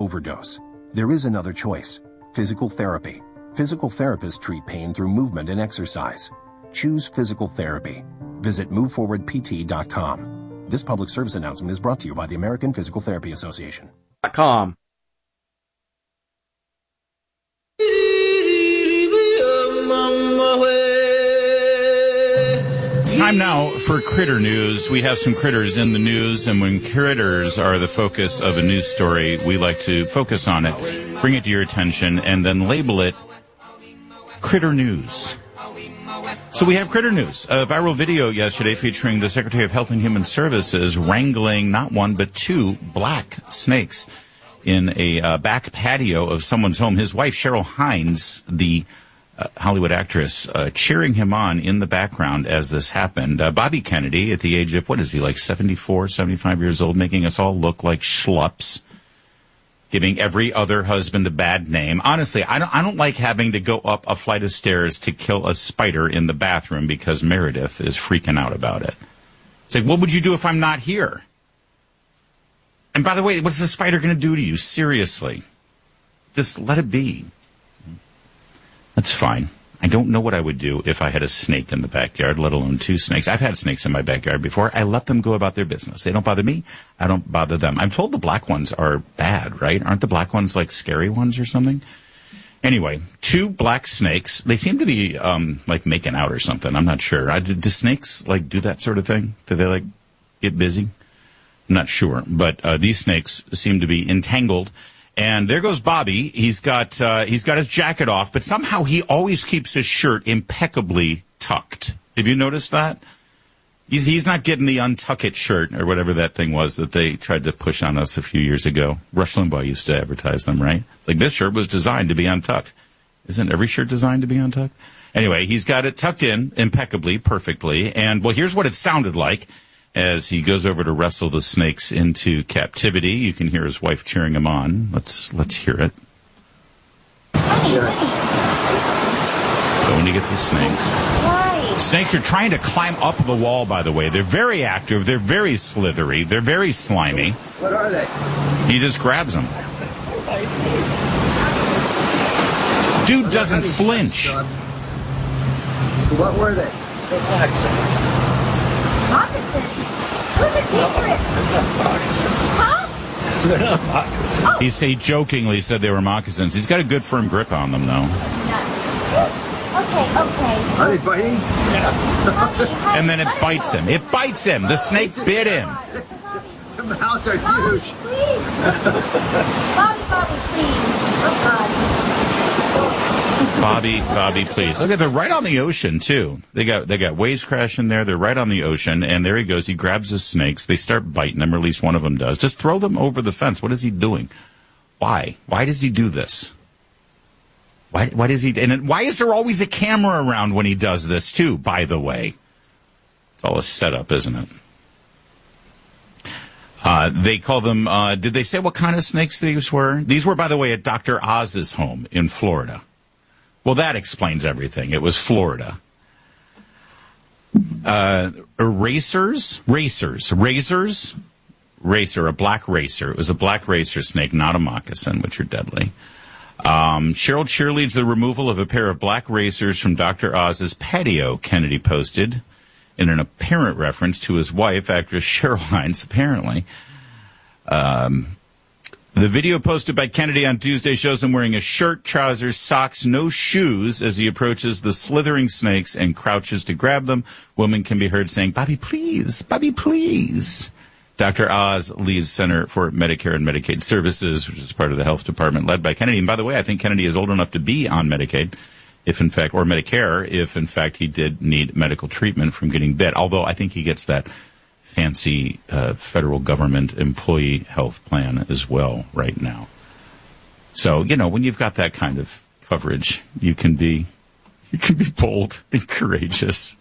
overdose. There is another choice: physical therapy. Physical therapists treat pain through movement and exercise. Choose physical therapy. Visit moveforwardpt.com. This public service announcement is brought to you by the American Physical Therapy Association. .com. Time now for Critter News. We have some critters in the news, and when critters are the focus of a news story, we like to focus on it, bring it to your attention, and then label it Critter News. So we have Critter News, a viral video yesterday featuring the Secretary of Health and Human Services wrangling not one but two black snakes in a back patio of someone's home. His wife, Cheryl Hines, the Hollywood actress, cheering him on in the background as this happened. Bobby Kennedy, at the age of, what is he, like 74, 75 years old, making us all look like schlups, giving every other husband a bad name. Honestly, I don't like having to go up a flight of stairs to kill a spider in the bathroom because Meredith is freaking out about it. It's like, what would you do if I'm not here? And by the way, what's the spider going to do to you? Seriously. Just let it be. That's fine. I don't know what I would do if I had a snake in the backyard, let alone two snakes. I've had snakes in my backyard before. I let them go about their business. They don't bother me. I don't bother them. I'm told the black ones are bad, right? Aren't the black ones like scary ones or something? Anyway, two black snakes. They seem to be like making out or something. I'm not sure. Do snakes like do that sort of thing? Do they like get busy? I'm not sure. But these snakes seem to be entangled. And there goes Bobby. He's got his jacket off, but somehow he always keeps his shirt impeccably tucked. Have you noticed that? He's not getting the untuck it shirt or whatever that thing was that they tried to push on us a few years ago. Rush Limbaugh used to advertise them, right? It's like, this shirt was designed to be untucked. Isn't every shirt designed to be untucked? Anyway, he's got it tucked in impeccably, perfectly. And, well, here's what it sounded like as he goes over to wrestle the snakes into captivity. You can hear his wife cheering him on. Let's hear it. Going to get the snakes. Why? Snakes are trying to climb up the wall, by the way. They're very active. They're very slithery. They're very slimy. What are they? He just grabs them. Dude doesn't flinch. So what were they? Moccasins. Who's a secret? Huh? They're not moccasins. He jokingly said they were moccasins. He's got a good firm grip on them, though. Okay. Are they biting? Yeah. And then it bites him. It bites him. The snake bit him. The mouths are huge. Please. Bobby, please. Oh, God. Bobby, please. Look at, they're right on the ocean too. They got waves crashing there. They're right on the ocean, and there he goes. He grabs his snakes. They start biting him, or at least one of them does. Just throw them over the fence. What is he doing? Why? Why does he do this? Why does he? And why is there always a camera around when he does this too? By the way, it's all a setup, isn't it? They call them. Did they say what kind of snakes these were? These were, by the way, at Dr. Oz's home in Florida. Well, that explains everything. It was Florida. Razors, a black racer. It was a black racer snake, not a moccasin, which are deadly. Cheryl cheerleads the removal of a pair of black racers from Dr. Oz's patio, Kennedy posted, in an apparent reference to his wife, actress Cheryl Hines, apparently. The video posted by Kennedy on Tuesday shows him wearing a shirt, trousers, socks, no shoes as he approaches the slithering snakes and crouches to grab them. Women can be heard saying, "Bobby, please. Bobby, please." Dr. Oz leads Center for Medicare and Medicaid Services, which is part of the health department led by Kennedy. And by the way, I think Kennedy is old enough to be on Medicaid, if in fact, or Medicare, if in fact he did need medical treatment from getting bit. Although I think he gets that fancy federal government employee health plan as well right now. So, when you've got that kind of coverage, you can be bold and courageous.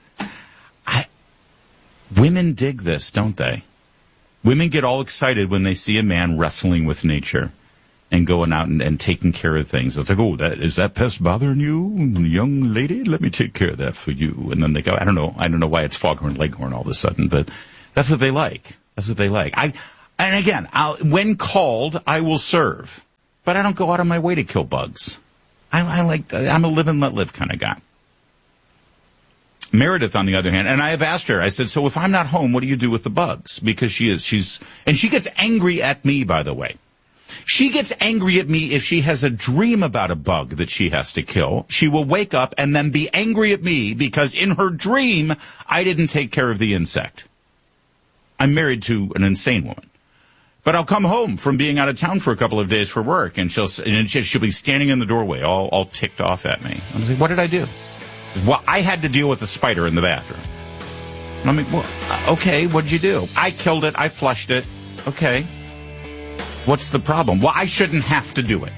Women dig this, don't they? Women get all excited when they see a man wrestling with nature and going out and taking care of things. It's like, oh, is that pest bothering you, young lady? Let me take care of that for you. And then they go, I don't know why it's foghorn leghorn all of a sudden, but that's what they like. That's what they like. When called, I will serve. but I don't go out of my way to kill bugs. I'm a live and let live kind of guy. Meredith, on the other hand, and I have asked her, I said, so if I'm not home, what do you do with the bugs? Because she gets angry at me, by the way. She gets angry at me if she has a dream about a bug that she has to kill. She will wake up and then be angry at me because in her dream, I didn't take care of the insect. I'm married to an insane woman. But I'll come home from being out of town for a couple of days for work, and she'll be standing in the doorway all ticked off at me. I'm like, what did I do? Well, I had to deal with a spider in the bathroom. And I'm like, well, okay, what'd you do? I killed it. I flushed it. Okay. What's the problem? Well, I shouldn't have to do it.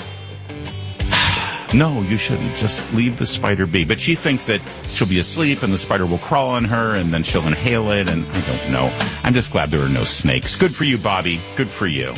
No, you shouldn't. Just leave the spider be. But she thinks that she'll be asleep and the spider will crawl on her and then she'll inhale it, and I don't know. I'm just glad there are no snakes. Good for you, Bobby. Good for you.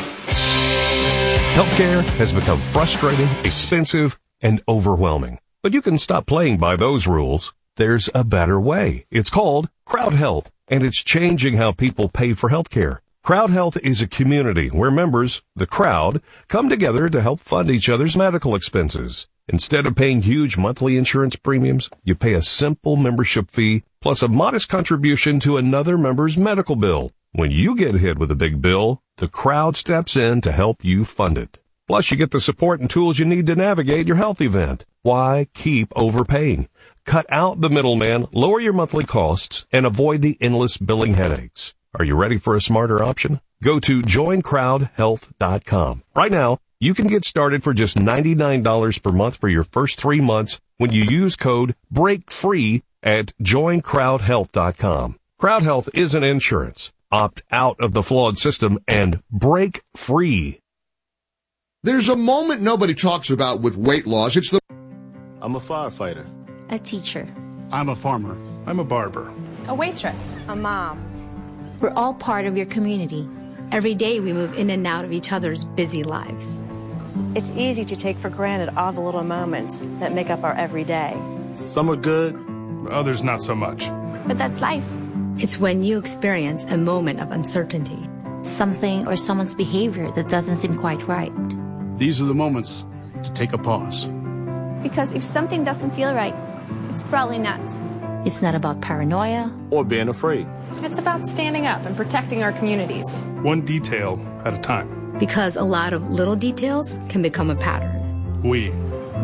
Healthcare has become frustrating, expensive, and overwhelming. But you can stop playing by those rules. There's a better way. It's called Crowd Health, and it's changing how people pay for healthcare. Crowd Health is a community where members, the crowd, come together to help fund each other's medical expenses. Instead of paying huge monthly insurance premiums, you pay a simple membership fee plus a modest contribution to another member's medical bill. When you get hit with a big bill, the crowd steps in to help you fund it. Plus, you get the support and tools you need to navigate your health event. Why keep overpaying? Cut out the middleman, lower your monthly costs, and avoid the endless billing headaches. Are you ready for a smarter option? Go to joincrowdhealth.com. Right now, you can get started for just $99 per month for your first 3 months when you use code BREAKFREE at joincrowdhealth.com. Crowd Health isn't insurance. Opt out of the flawed system and break free. There's a moment nobody talks about with weight loss. I'm a firefighter. A teacher. I'm a farmer. I'm a barber. A waitress. A mom. We're all part of your community. Every day we move in and out of each other's busy lives. It's easy to take for granted all the little moments that make up our everyday. Some are good, Others not so much. But that's life. It's when you experience a moment of uncertainty. Something or someone's behavior that doesn't seem quite right. These are the moments to take a pause. Because if something doesn't feel right, it's probably not. It's not about paranoia or being afraid. It's about standing up and protecting our communities. One detail at a time. Because a lot of little details can become a pattern. We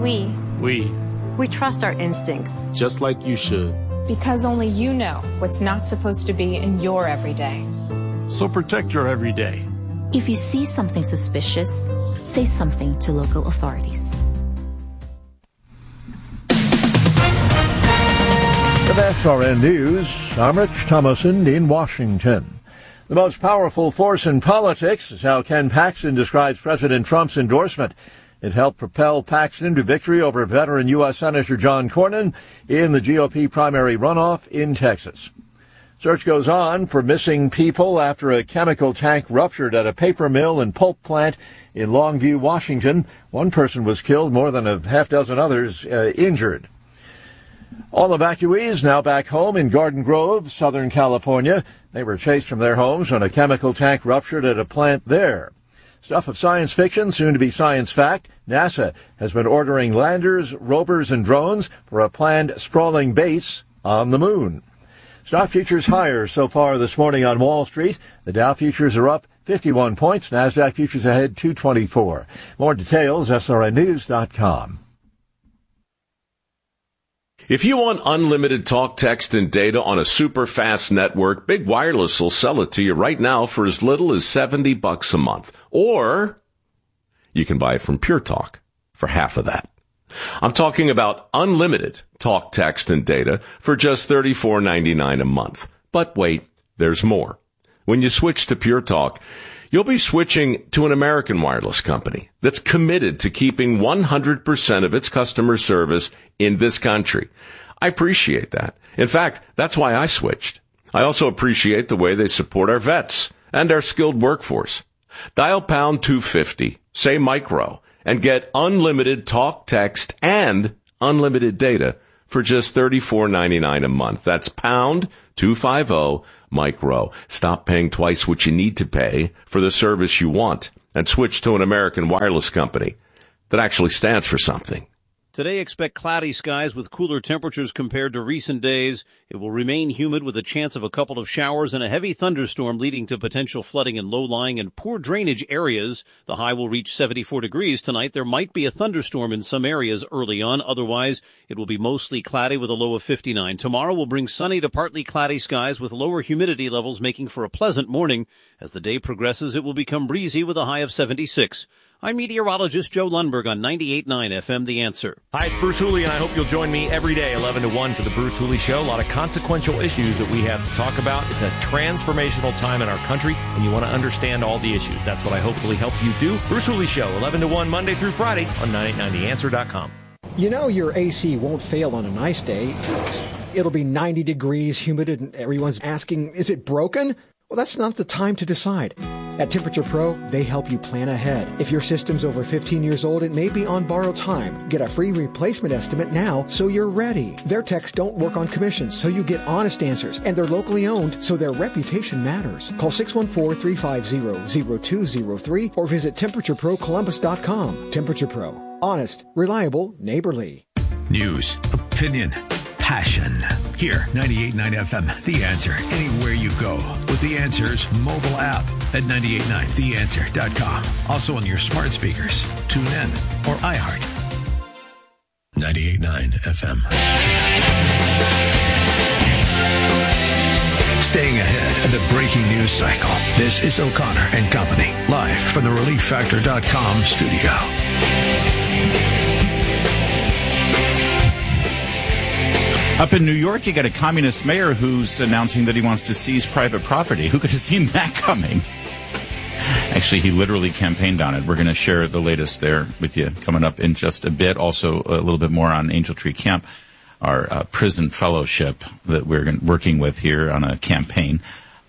trust our instincts. Just like you should. Because only you know what's not supposed to be in your everyday. So protect your everyday. If you see something suspicious, say something to local authorities. With SRN News, I'm Rich Thomason in Washington. The most powerful force in politics is how Ken Paxton describes President Trump's endorsement. It helped propel Paxton to victory over veteran U.S. Senator John Cornyn in the GOP primary runoff in Texas. Search goes on for missing people after a chemical tank ruptured at a paper mill and pulp plant in Longview, Washington. One person was killed, more than a half dozen others injured. All evacuees now back home in Garden Grove, Southern California. They were chased from their homes when a chemical tank ruptured at a plant there. Stuff of science fiction, soon to be science fact. NASA has been ordering landers, rovers, and drones for a planned sprawling base on the moon. Stock futures higher so far this morning on Wall Street. The Dow futures are up 51 points. NASDAQ futures ahead 224. More details, srnnews.com. If you want unlimited talk, text, and data on a super fast network, Big Wireless will sell it to you right now for as little as $70 a month. Or you can buy it from Pure Talk for half of that. I'm talking about unlimited talk, text, and data for just $34.99 a month. But wait, there's more. When you switch to Pure Talk, you'll be switching to an American wireless company that's committed to keeping 100% of its customer service in this country. I appreciate that. In fact, that's why I switched. I also appreciate the way they support our vets and our skilled workforce. Dial pound 250, say micro, and get unlimited talk, text, and unlimited data for just $34.99 a month. That's pound 250 micro. Stop paying twice what you need to pay for the service you want. and switch to an American wireless company that actually stands for something. Today, expect cloudy skies with cooler temperatures compared to recent days. It will remain humid with a chance of a couple of showers and a heavy thunderstorm leading to potential flooding in low-lying and poor drainage areas. The high will reach 74 degrees tonight. There might be a thunderstorm in some areas early on. Otherwise, it will be mostly cloudy with a low of 59. Tomorrow will bring sunny to partly cloudy skies with lower humidity levels, making for a pleasant morning. As the day progresses, it will become breezy with a high of 76. I'm meteorologist Joe Lundberg on 98.9 FM, The Answer. Hi, it's Bruce Hooley, and I hope you'll join me every day, 11 to 1, for the Bruce Hooley Show. A lot of consequential issues that we have to talk about. It's a transformational time in our country, and you want to understand all the issues. That's what I hopefully help you do. Bruce Hooley Show, 11 to 1, Monday through Friday on 98.9theanswer.com. You know your AC won't fail on a nice day. It'll be 90 degrees, humid, and everyone's asking, is it broken? Well, that's not the time to decide. At Temperature Pro, they help you plan ahead. If your system's over 15 years old, it may be on borrowed time. Get a free replacement estimate now so you're ready. Their techs don't work on commissions, so you get honest answers. And they're locally owned, so their reputation matters. Call 614-350-0203 or visit TemperatureProColumbus.com. Temperature Pro. Honest, reliable, neighborly. News, opinion, passion. Here, 98.9 FM, The Answer. Anywhere you go with The Answer's mobile app at 98.9theanswer.com. Also on your smart speakers, tune in, or iHeart. 98.9 FM. Staying ahead of the breaking news cycle. This is O'Connor and Company, live from the ReliefFactor.com studio. Up in New York, you got a communist mayor who's announcing that he wants to seize private property. Who could have seen that coming? Actually, he literally campaigned on it. We're going to share the latest there with you coming up in just a bit. Also, a little bit more on Angel Tree Camp, our prison fellowship that we're working with here on a campaign.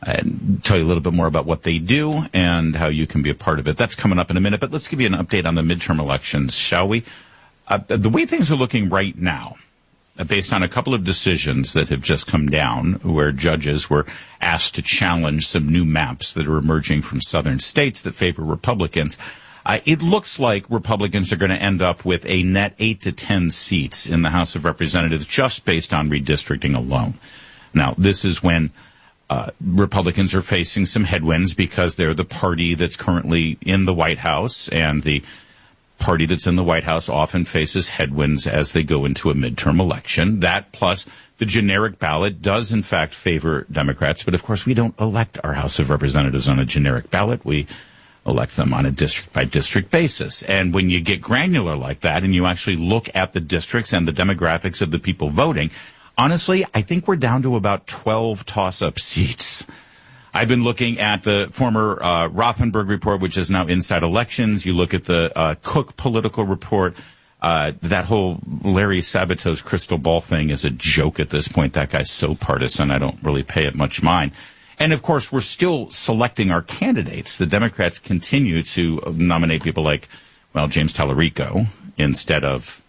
And tell you a little bit more about what they do and how you can be a part of it. That's coming up in a minute. But let's give you an update on the midterm elections, shall we? The way things are looking right now, based on a couple of decisions that have just come down where judges were asked to challenge some new maps that are emerging from southern states that favor Republicans, it looks like Republicans are going to end up with a net 8 to 10 seats in the House of Representatives just based on redistricting alone. Now, this is when Republicans are facing some headwinds because they're the party that's currently in the White House, and the party that's in the White House often faces headwinds as they go into a midterm election. That plus the generic ballot does in fact favor Democrats, but of course we don't elect our House of Representatives on a generic ballot. We elect them on a district by district basis. And when you get granular like that and you actually look at the districts and the demographics of the people voting, honestly, I think we're down to about 12 toss-up seats. I've been looking at the former Rothenberg report, which is now Inside Elections. You look at the Cook political report. That whole Larry Sabato's crystal ball thing is a joke at this point. That guy's so partisan, I don't really pay it much mind. And, of course, we're still selecting our candidates. The Democrats continue to nominate people like, well, James Tallarico instead of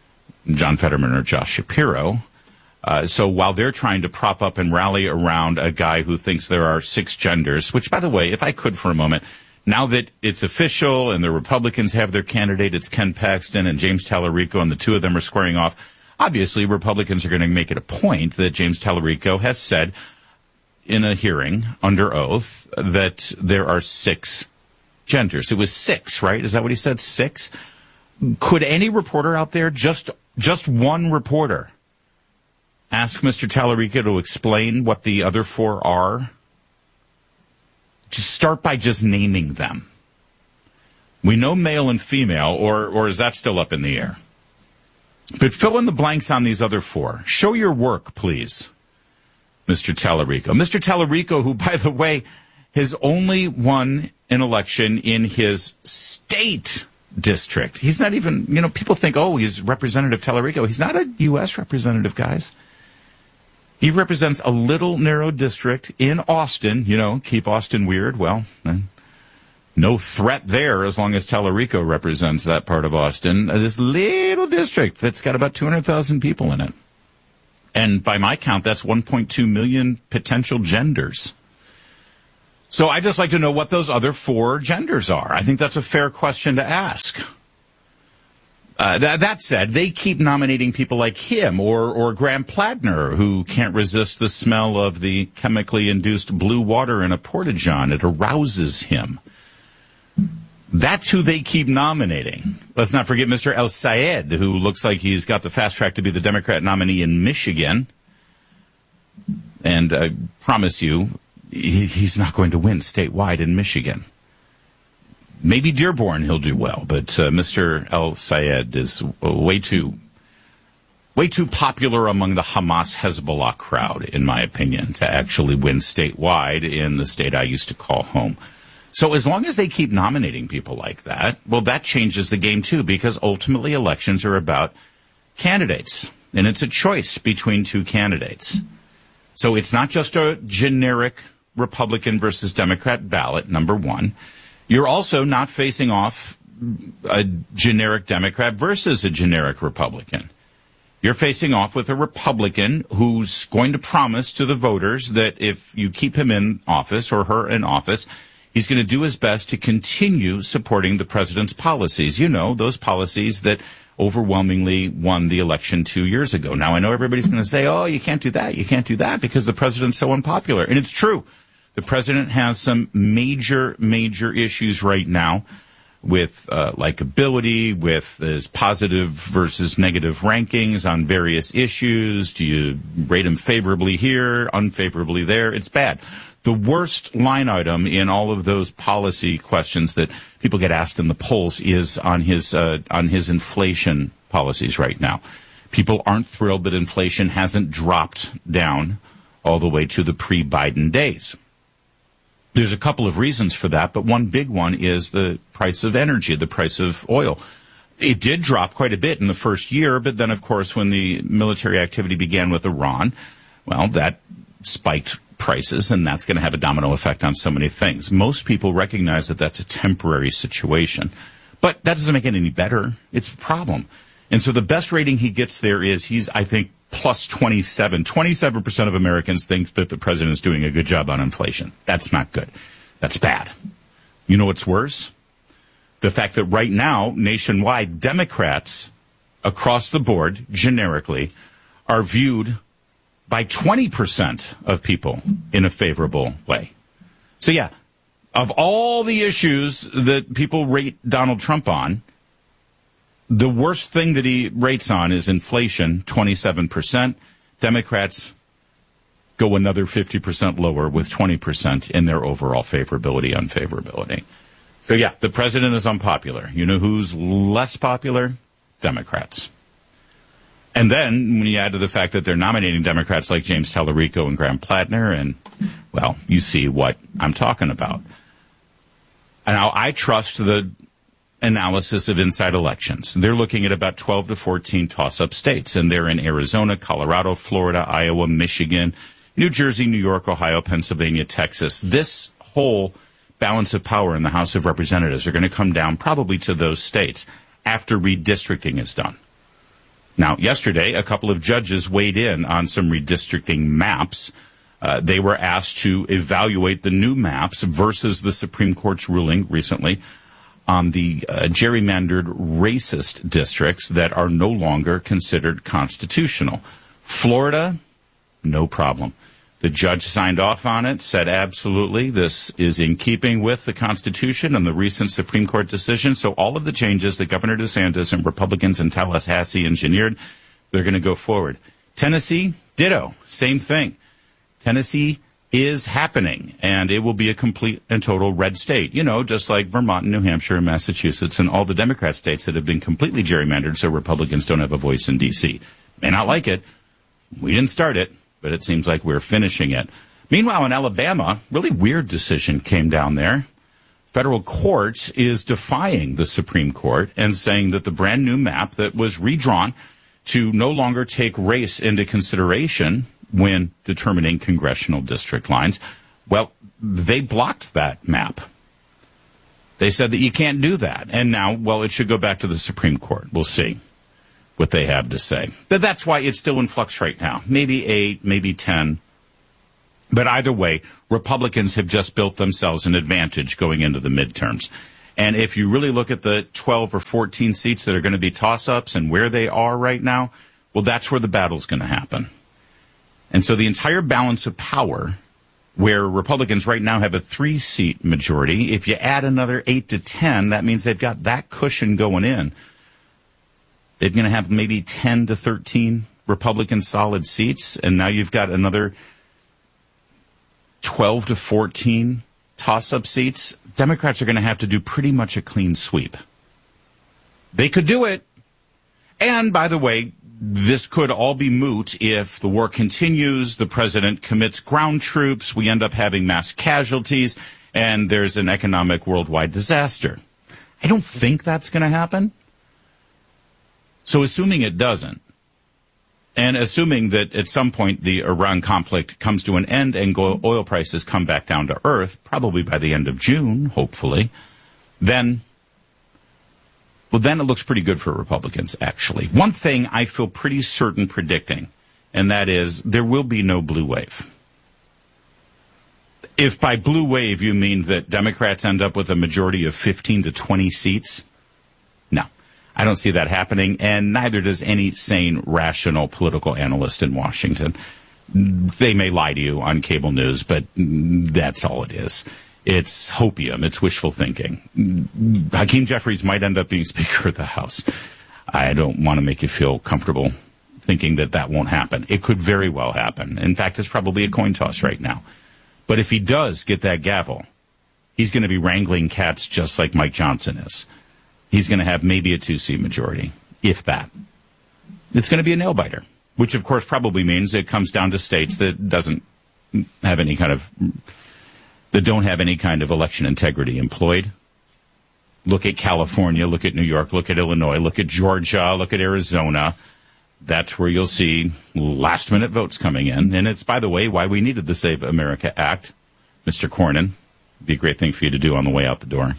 John Fetterman or Josh Shapiro. So while they're trying to prop up and rally around a guy who thinks there are 6 genders, which, by the way, if I could for a moment, now that it's official and the Republicans have their candidate, it's Ken Paxton and James Tallarico, and the two of them are squaring off, obviously Republicans are going to make it a point that James Tallarico has said in a hearing under oath that there are 6 genders. It was 6, right? Is that what he said? 6? Could any reporter out there, just one reporter, ask Mr. Tallarico to explain what the other 4 are? Just start by just naming them. We know male and female, or is that still up in the air? But fill in the blanks on these other 4. Show your work, please, Mr. Tallarico. Mr. Tallarico, who, by the way, has only won an election in his state district. He's not even, people think, oh, he's Representative Tallarico. He's not a U.S. representative, guys. He represents a little narrow district in Austin, keep Austin weird. Well, no threat there as long as Tallarico represents that part of Austin. This little district that's got about 200,000 people in it. And by my count, that's 1.2 million potential genders. So I'd just like to know what those other four genders are. I think that's a fair question to ask. That said, they keep nominating people like him or Graham Plattner, who can't resist the smell of the chemically induced blue water in a porta-john. It arouses him. That's who they keep nominating. Let's not forget Mr. El Sayed, who looks like he's got the fast track to be the Democrat nominee in Michigan. And I promise you, he's not going to win statewide in Michigan. Maybe Dearborn he'll do well, but Mr. El Sayed is way too popular among the Hamas-Hezbollah crowd, in my opinion, to actually win statewide in the state I used to call home. So as long as they keep nominating people like that, well, that changes the game too, because ultimately elections are about candidates, and it's a choice between two candidates. So it's not just a generic Republican versus Democrat ballot, number one. You're also not facing off a generic Democrat versus a generic Republican. You're facing off with a Republican who's going to promise to the voters that if you keep him in office or her in office, he's going to do his best to continue supporting the president's policies. You know, those policies that overwhelmingly won the election 2 years ago. Now, I know everybody's going to say, oh, you can't do that because the president's so unpopular. And it's true. The president has some major issues right now with likability, with his positive versus negative rankings on various issues. Do you rate him favorably here, unfavorably there? It's bad. The worst line item in all of those policy questions that people get asked in the polls is on his inflation policies right now. People aren't thrilled that inflation hasn't dropped down all the way to the pre-Biden days. There's a couple of reasons for that, but one big one is the price of energy, the price of oil. It did drop quite a bit in the first year, but then, of course, when the military activity began with Iran, well, that spiked prices, and that's going to have a domino effect on so many things. Most people recognize that that's a temporary situation, but that doesn't make it any better. It's a problem. And so the best rating he gets there is he's, I think, plus 27. 27% of Americans think that the president is doing a good job on inflation. That's not good. That's bad. You know what's worse? The fact that right now, nationwide, Democrats across the board, generically, are viewed by 20% of people in a favorable way. So yeah, of all the issues that people rate Donald Trump on, the worst thing that he rates on is inflation, 27%. Democrats go another 50% lower with 20% in their overall favorability, unfavorability. So yeah, the president is unpopular. You know who's less popular? Democrats. And then when you add to the fact that they're nominating Democrats like James Tallarico and Graham Plattner, and, well, you see what I'm talking about. Now, I trust the analysis of Inside Elections. They're looking at about 12 to 14 toss-up states, and they're in Arizona, Colorado, Florida, Iowa, Michigan, New Jersey, New York, Ohio, Pennsylvania, Texas. This whole balance of power in the House of Representatives are going to come down probably to those states after redistricting is done. Now, yesterday, a couple of judges weighed in on some redistricting maps. They were asked to evaluate the new maps versus the Supreme Court's ruling recently on the gerrymandered racist districts that are no longer considered constitutional. Florida, no problem. The judge signed off on it, said absolutely, this is in keeping with the Constitution and the recent Supreme Court decision. So all of the changes that Governor DeSantis and Republicans in Tallahassee engineered, they're going to go forward. Tennessee, ditto, same thing. Tennessee is happening, and it will be a complete and total red state. You know, just like Vermont and New Hampshire and Massachusetts and all the Democrat states that have been completely gerrymandered so Republicans don't have a voice in D.C. May not like it. We didn't start it, but it seems like we're finishing it. Meanwhile, in Alabama, really weird decision came down there. Federal court is defying the Supreme Court and saying that the brand new map that was redrawn to no longer take race into consideration when determining congressional district lines, well, they blocked that map. They said that you can't do that. And now, well, it should go back to the Supreme Court. We'll see what they have to say. But that's why it's still in flux right now. Maybe 8, maybe 10 But either way, Republicans have just built themselves an advantage going into the midterms. And if you really look at the 12 or 14 seats that are going to be toss-ups and where they are right now, well, that's where the battle's going to happen. And so the entire balance of power, where Republicans right now have a 3-seat majority, if you add another 8 to 10, that means they've got that cushion going in. They're going to have maybe 10 to 13 Republican solid seats, and now you've got another 12 to 14 toss-up seats. Democrats are going to have to do pretty much a clean sweep. They could do it. And, by the way, this could all be moot if the war continues, the president commits ground troops, we end up having mass casualties, and there's an economic worldwide disaster. I don't think that's going to happen. So assuming it doesn't, and assuming that at some point the Iran conflict comes to an end and oil prices come back down to earth, probably by the end of June, hopefully, then it looks pretty good for Republicans, actually. One thing I feel pretty certain predicting, and that is there will be no blue wave. If by blue wave you mean that Democrats end up with a majority of 15 to 20 seats, no. I don't see that happening, and neither does any sane, rational political analyst in Washington. They may lie to you on cable news, but that's all it is. It's hopium. It's wishful thinking. Hakeem Jeffries might end up being Speaker of the House. I don't want to make you feel comfortable thinking that that won't happen. It could very well happen. In fact, it's probably a coin toss right now. But if he does get that gavel, he's going to be wrangling cats just like Mike Johnson is. He's going to have maybe a 2-seat majority, if that. It's going to be a nail-biter, which, of course, probably means it comes down to states that don't have any kind of election integrity employed. Look at California, look at New York, look at Illinois, look at Georgia, look at Arizona. That's where you'll see last-minute votes coming in. And it's, by the way, why we needed the Save America Act. Mr. Cornyn, it'd be a great thing for you to do on the way out the door.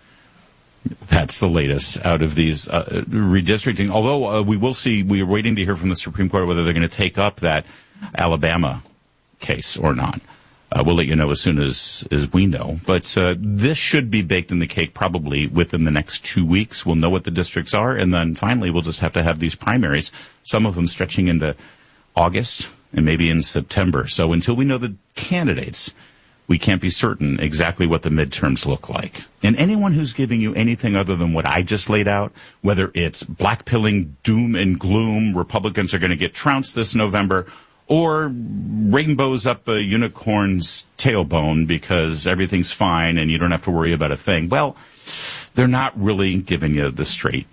That's the latest out of these redistricting. Although we are waiting to hear from the Supreme Court whether they're going to take up that Alabama case or not. We'll let you know as soon as we know. But this should be baked in the cake probably within the next 2 weeks. We'll know what the districts are, and then finally we'll just have to have these primaries, some of them stretching into August and maybe in September. So until we know the candidates, we can't be certain exactly what the midterms look like. And anyone who's giving you anything other than what I just laid out, whether it's blackpilling doom and gloom, Republicans are going to get trounced this November, or rainbows up a unicorn's tailbone because everything's fine and you don't have to worry about a thing, well, they're not really giving you the straight,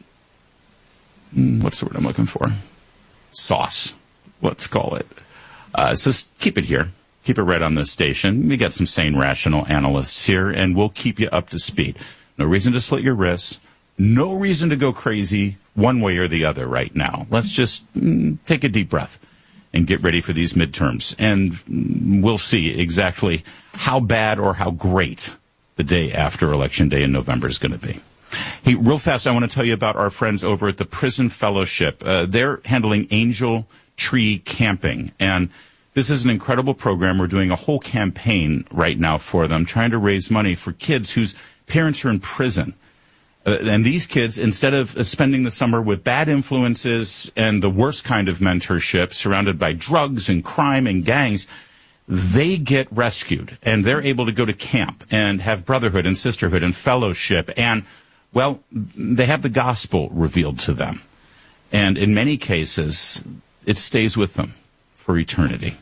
what's the word I'm looking for? Sauce, let's call it. So keep it here. Keep it right on this station. We got some sane, rational analysts here, and we'll keep you up to speed. No reason to slit your wrists. No reason to go crazy one way or the other right now. Let's just take a deep breath and get ready for these midterms. And we'll see exactly how bad or how great the day after Election Day in November is going to be. Hey, real fast, I want to tell you about our friends over at the Prison Fellowship. They're handling Angel Tree Camping, and this is an incredible program. We're doing a whole campaign right now for them, trying to raise money for kids whose parents are in prison. And these kids, instead of spending the summer with bad influences and the worst kind of mentorship, surrounded by drugs and crime and gangs, they get rescued. And they're able to go to camp and have brotherhood and sisterhood and fellowship. And, well, they have the gospel revealed to them. And in many cases, it stays with them for eternity.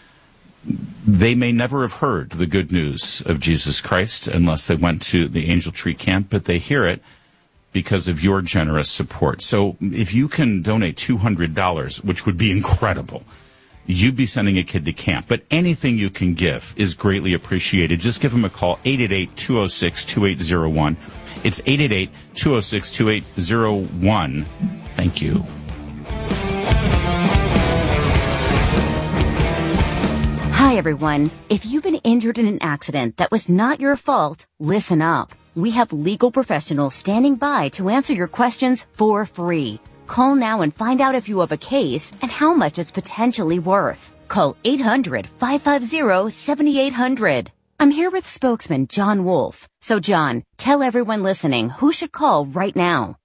They may never have heard the good news of Jesus Christ unless they went to the Angel Tree Camp, but they hear it because of your generous support. So if you can donate $200, which would be incredible, you'd be sending a kid to camp. But anything you can give is greatly appreciated. Just give them a call, 888-206-2801. It's 888-206-2801. Thank you. Hi, everyone. If you've been injured in an accident that was not your fault, listen up. We have legal professionals standing by to answer your questions for free. Call now and find out if you have a case and how much it's potentially worth. Call 800-550-7800. I'm here with spokesman John Wolf. So John, tell everyone listening who should call right now.